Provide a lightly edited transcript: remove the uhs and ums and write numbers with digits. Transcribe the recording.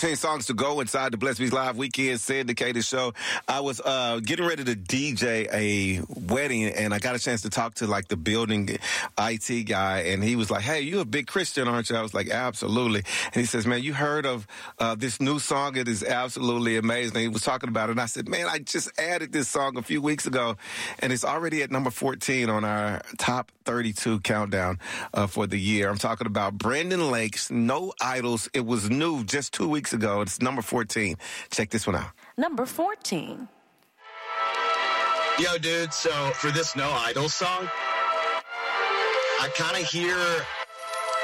14 songs to go inside the Bless Beats Live Weekend syndicated show. I was getting ready to DJ a wedding, and I got a chance to talk to like the building IT guy, and he was like, "Hey, you a big Christian, aren't you?" I was like, "Absolutely." And he says, "Man, you heard of this new song? It is absolutely amazing." And he was talking about it, and I said, "Man, I just added this song a few weeks ago, and it's already at number 14 on our top 32 countdown for the year." I'm talking about Brandon Lake's No Idols. It was new just 2 weeks ago. It's number 14. Check this one out. Number 14. Yo, dude, so for this No Idols song, I kind of hear